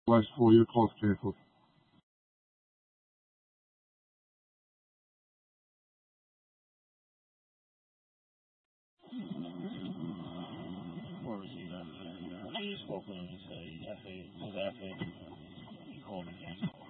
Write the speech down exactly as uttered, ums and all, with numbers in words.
Last four-year course cancelled. What was he? I spoke with him. He said, he, I said, his athlete, he called me.